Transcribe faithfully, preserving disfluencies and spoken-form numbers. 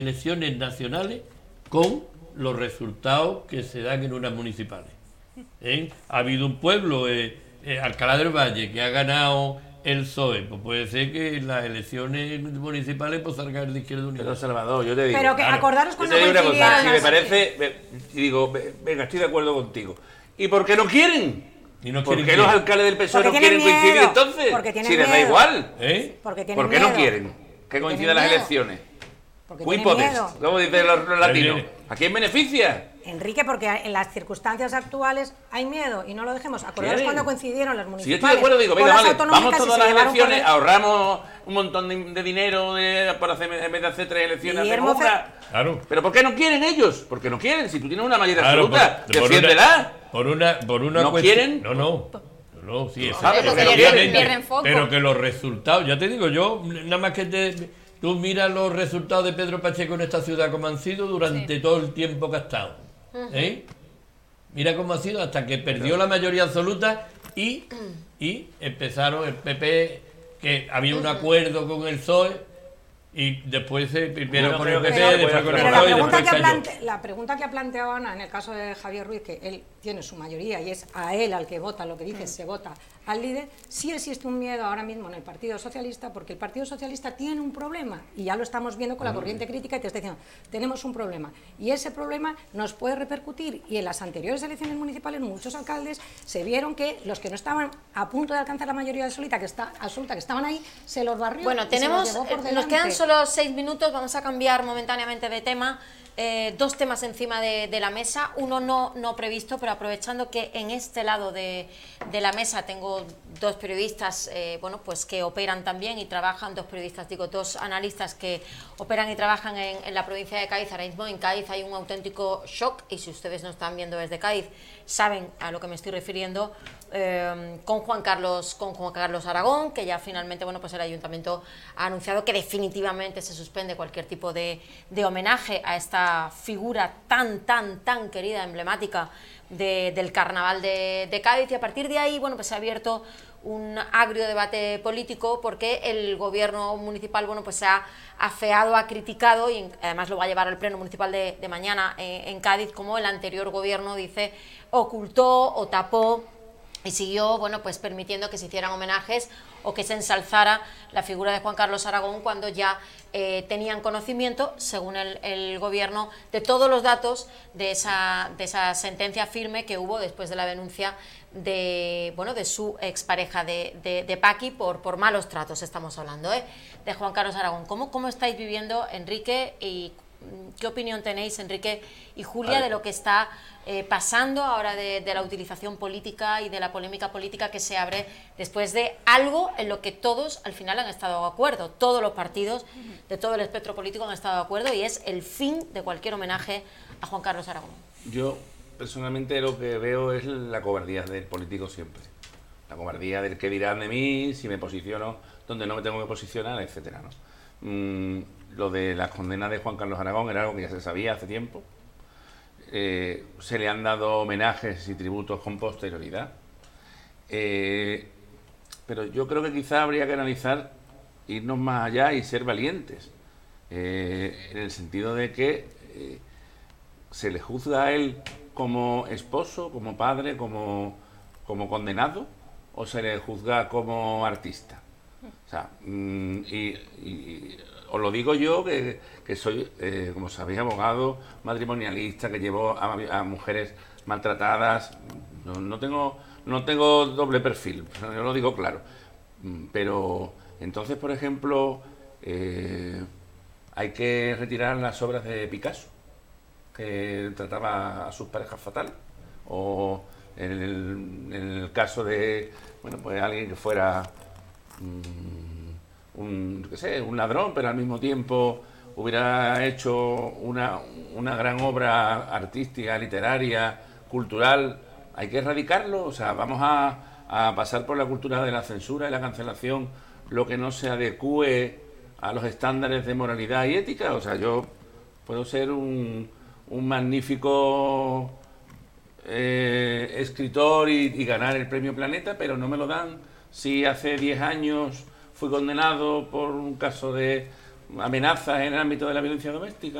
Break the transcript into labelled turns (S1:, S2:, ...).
S1: elecciones nacionales con los resultados que se dan en unas municipales. ¿Eh? Ha habido un pueblo, eh, eh, Alcalá del Valle, que ha ganado el P S O E, pues puede ser que en las elecciones municipales pues salga el de Izquierda Unida.
S2: Pero Salvador, yo te digo...
S3: Pero que
S2: claro,
S3: acordaros cuando
S2: yo te digo una cosa, si
S3: coincidieron
S2: me
S3: las-
S2: parece... Y digo, venga, estoy de acuerdo contigo. ¿Y por qué no quieren?
S1: Y no
S2: ¿Por
S1: quieren
S2: qué
S1: que-
S2: los alcaldes del P S O E
S3: Porque
S2: no
S3: tienen
S2: quieren coincidir
S3: miedo,
S2: entonces?
S3: porque tienen
S2: Si les da
S3: miedo.
S2: igual.
S1: ¿Eh?
S3: Porque tienen
S2: ¿Por qué no
S3: miedo.
S2: quieren que
S3: Porque
S2: coincidan
S3: tienen
S2: las
S3: miedo.
S2: elecciones?
S3: Porque
S2: Muy
S3: tienen
S2: potentes,
S3: miedo.
S2: como dicen los, los latinos.
S1: viene.
S2: ¿A quién beneficia?
S3: Enrique, porque en las circunstancias actuales hay miedo y no lo dejemos. Acordaros
S2: ¿Quieren?
S3: cuando coincidieron las
S2: Si yo
S3: municipales.
S2: estoy de acuerdo, digo,
S3: con
S2: venga,
S3: las
S2: vale,
S3: autonómicas
S2: vamos
S3: y
S2: todas
S3: se
S2: las
S3: llevaron
S2: elecciones,
S3: por el-
S2: ahorramos un montón de, de dinero de, para hacer, en vez de hacer tres elecciones,
S3: Guillermo
S2: hacemos una.
S1: Claro.
S2: ¿Pero por qué no quieren ellos? Porque no quieren. Si tú tienes una mayoría
S1: Claro,
S2: absoluta,
S1: por- por
S2: defiéndela.
S1: una- Por una, por una
S2: ¿No
S1: cuestión-
S2: quieren?
S1: No, no. No, sí, eso
S2: ¿sabes?
S1: pero,
S2: Porque no
S1: obviamente,
S2: quieren.
S4: Pierden foco.
S1: pero que los resultados, ya te digo yo, nada más que te, tú miras los resultados de Pedro Pacheco en esta ciudad como han sido durante todo el tiempo que ha estado. ¿Eh? Mira cómo ha sido hasta que perdió la mayoría absoluta y, y empezaron el P P, que había un acuerdo con el P S O E y después se primero
S2: Yo
S1: con el
S2: creo que
S1: P P,
S2: se
S1: después
S2: puede
S1: con
S2: hacer.
S1: el
S3: Pero
S1: P S O E
S3: la
S1: y
S3: pregunta,
S1: después
S3: que ha
S1: cayó.
S3: plante- la pregunta que ha planteado Ana, en el caso de Javier Ruiz, que él tiene su mayoría y es a él al que vota, lo que dice, se vota al líder, sí existe un miedo ahora mismo en el Partido Socialista, porque el Partido Socialista tiene un problema, y ya lo estamos viendo con la corriente crítica, y te está diciendo, tenemos un problema, y ese problema nos puede repercutir, y en las anteriores elecciones municipales muchos alcaldes se vieron que los que no estaban a punto de alcanzar la mayoría absoluta, que, está, absoluta, que estaban ahí, se los barrió.
S4: Bueno,
S3: y se
S4: tenemos,
S3: los llevó por
S4: eh, nos
S3: delante.
S4: quedan solo seis minutos, vamos a cambiar momentáneamente de tema. Eh, dos temas encima de, de la mesa, uno no, no previsto, pero aprovechando que en este lado de, de la mesa tengo dos periodistas, eh, bueno, pues que operan también y trabajan, dos periodistas, digo, dos analistas que operan y trabajan en, en la provincia de Cádiz. Ahora mismo en Cádiz hay un auténtico shock, y si ustedes no están viendo desde Cádiz, saben a lo que me estoy refiriendo, eh, con Juan Carlos con Juan Carlos Aragón, que ya finalmente, bueno, pues el ayuntamiento ha anunciado que definitivamente se suspende cualquier tipo de, de homenaje a esta figura tan, tan, tan querida, emblemática de, del carnaval de, de Cádiz, y a partir de ahí, bueno, pues se ha abierto un agrio debate político, porque el gobierno municipal, bueno, pues se ha afeado, ha criticado, y en, además lo va a llevar al pleno municipal de, de mañana eh, en Cádiz, como el anterior gobierno, dice, ocultó o tapó y siguió, bueno, pues permitiendo que se hicieran homenajes o que se ensalzara la figura de Juan Carlos Aragón, cuando ya eh, tenían conocimiento, según el, el gobierno, de todos los datos de esa, de esa sentencia firme que hubo después de la denuncia de, bueno, de su expareja de, de, de Paqui por, por malos tratos, estamos hablando, ¿eh? de Juan Carlos Aragón. ¿Cómo, cómo estáis viviendo, Enrique, y qué opinión tenéis, Enrique y Julia, de lo que está eh, pasando ahora de, de la utilización política y de la polémica política que se abre después de algo en lo que todos al final han estado de acuerdo, todos los partidos de todo el espectro político han estado de acuerdo, y es el fin de cualquier homenaje a Juan Carlos Aragón?
S2: Yo, personalmente, lo que veo es la cobardía del político siempre. La cobardía del que dirán de mí, si me posiciono donde no me tengo que posicionar, etcétera, ¿no? Mm, lo de las condenas de Juan Carlos Aragón era algo que ya se sabía hace tiempo. Eh, se le han dado homenajes y tributos con posterioridad. Eh, pero yo creo que quizá habría que analizar, irnos más allá y ser valientes. Eh, en el sentido de que eh, se le juzga a él como esposo, como padre, como, como condenado, o se le juzga como artista. O sea, mm, y, y os lo digo yo, que, que soy, eh, como sabéis, abogado matrimonialista, que llevo a, a mujeres maltratadas. No, no tengo no tengo doble perfil, yo lo digo claro. Pero entonces, por ejemplo, eh, hay que retirar las obras de Picasso, que trataba a sus parejas fatal, o en el, en el caso de, bueno, pues alguien que fuera um, un, qué sé, un ladrón, pero al mismo tiempo hubiera hecho una, una gran obra artística, literaria, cultural. Hay que erradicarlo, o sea, vamos a, a pasar por la cultura de la censura y la cancelación lo que no se adecúe a los estándares de moralidad y ética. O sea, yo puedo ser un, un magnífico eh, escritor y, y ganar el premio Planeta, pero no me lo dan si hace diez años fui condenado por un caso de amenazas en el ámbito de la violencia doméstica.